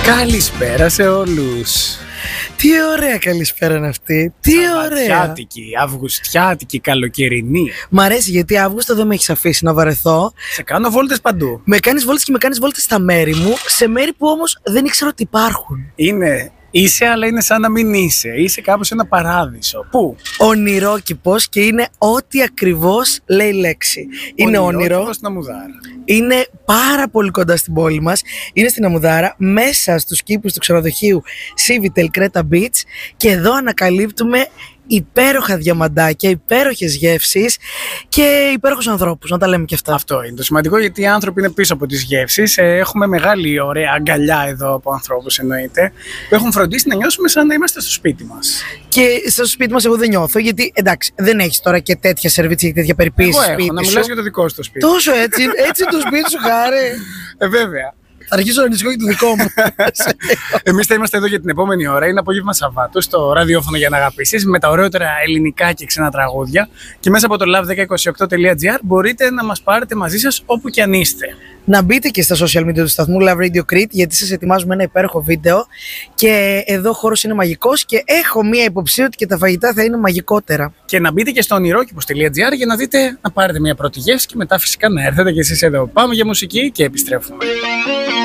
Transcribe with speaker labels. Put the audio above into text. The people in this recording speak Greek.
Speaker 1: Καλησπέρα σε όλους.
Speaker 2: Τι ωραία καλησπέρα είναι αυτή. Τι ωραία.
Speaker 1: Σαββατιάτικη, αυγουστιάτικη, καλοκαιρινή.
Speaker 2: Μ' αρέσει γιατί Αύγουστο δεν με έχεις αφήσει να βαρεθώ.
Speaker 1: Σε κάνω βόλτες παντού.
Speaker 2: Με κάνεις βόλτες και με κάνεις βόλτες στα μέρη μου, σε μέρη που όμως δεν ήξερα ότι υπάρχουν.
Speaker 1: Είσαι, αλλά είναι σαν να μην είσαι. Είσαι κάπως ένα παράδεισο. Πού?
Speaker 2: Ονειρόκηπος και είναι ό,τι ακριβώς λέει η λέξη. Είναι όνειρο.
Speaker 1: Στην Αμμουδάρα.
Speaker 2: Είναι πάρα πολύ κοντά στην πόλη μας. Είναι στην Αμμουδάρα, μέσα στους κήπους του ξενοδοχείου Civitel Creta Beach. Και εδώ ανακαλύπτουμε υπέροχα διαμαντάκια, υπέροχες γεύσεις και υπέροχους ανθρώπους, να τα λέμε και αυτά.
Speaker 1: Αυτό είναι το σημαντικό, γιατί οι άνθρωποι είναι πίσω από τις γεύσεις. Έχουμε μεγάλη ωραία αγκαλιά εδώ από ανθρώπους, εννοείται, που έχουν φροντίσει να νιώσουμε σαν να είμαστε στο σπίτι μας.
Speaker 2: Και στο σπίτι μας εγώ δεν νιώθω, γιατί εντάξει, δεν έχεις τώρα και τέτοια σερβίτσια και τέτοια περιποίηση στο σπίτι
Speaker 1: να
Speaker 2: σου.
Speaker 1: μιλάς για το δικό σου το σπίτι.
Speaker 2: Τόσο έτσι το σπίτι σου, Χάρη.
Speaker 1: Βέβαια.
Speaker 2: Θα αρχίσω να ανησυχώ και το δικό μου.
Speaker 1: Εμείς θα είμαστε εδώ για την επόμενη ώρα. Είναι απόγευμα Σαββάτου στο ραδιόφωνο για να αγαπήσεις, με τα ωραιότερα ελληνικά και ξένα τραγούδια. Και μέσα από το love1028.gr μπορείτε να μας πάρετε μαζί σας όπου και αν είστε.
Speaker 2: Να μπείτε και στα social media του σταθμού Love Radio Crete, γιατί σας ετοιμάζουμε ένα υπέροχο βίντεο. Και εδώ ο χώρος είναι μαγικός και έχω μία υποψία ότι και τα φαγητά θα είναι μαγικότερα.
Speaker 1: Και να μπείτε και στο ονειρόκηπος.gr για να δείτε, να πάρετε μία πρώτη γεύση και μετά φυσικά να έρθετε κι εσείς εδώ. Πάμε για μουσική και επιστρέφουμε.